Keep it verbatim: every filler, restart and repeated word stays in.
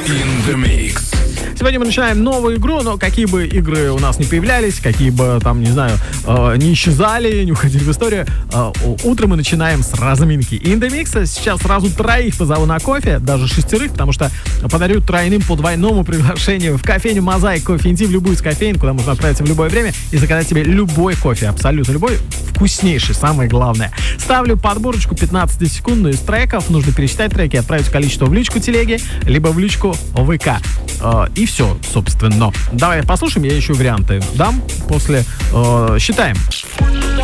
In the Mix. Сегодня мы начинаем новую игру, но какие бы игры у нас не появлялись, какие бы там, не знаю, э, не исчезали, не уходили в историю, э, утром мы начинаем с разминки. In the Mix сейчас сразу троих позову на кофе, даже шестерых, потому что подарю тройным по двойному приглашению в кофейню Мозаик Кофе Инти, в любую из кофеин, куда можно отправиться в любое время и заказать себе любой кофе, абсолютно любой, вкуснейший, самое главное. Ставлю подборочку пятнадцатисекундную из треков, нужно пересчитать треки, отправить количество в личку телеги, либо в личку ВК. Э, и все, собственно. Давай послушаем, я еще варианты дам после. Э, считаем.